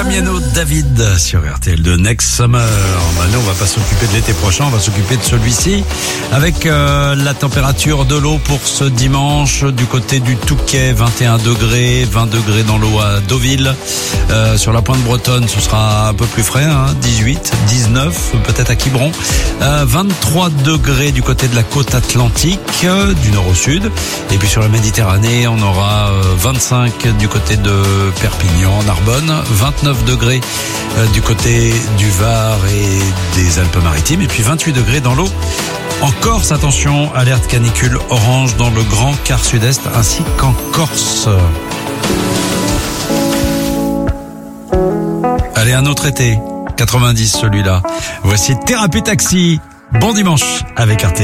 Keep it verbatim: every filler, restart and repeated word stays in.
Damiano David sur R T L deux Next Summer. Bah, nous, on va pas s'occuper de l'été prochain, on va s'occuper de celui-ci avec euh, la température de l'eau pour ce dimanche du côté du Touquet, vingt et un degrés, vingt degrés dans l'eau à Deauville. Euh, sur la pointe bretonne, ce sera un peu plus frais, hein, dix-huit, dix-neuf, peut-être à Quiberon. Euh, vingt-trois degrés du côté de la côte atlantique, euh, du nord au sud. Et puis sur la Méditerranée, on aura euh, vingt-cinq du côté de Perpignan, Narbonne, vingt-neuf degrés euh, du côté du Var et des Alpes-Maritimes, et puis vingt-huit degrés dans l'eau. En Corse, attention, alerte canicule orange dans le grand quart sud-est ainsi qu'en Corse. Allez, un autre été, quatre-vingt-dix celui-là. Voici Thérapie Taxi. Bon dimanche avec R T L.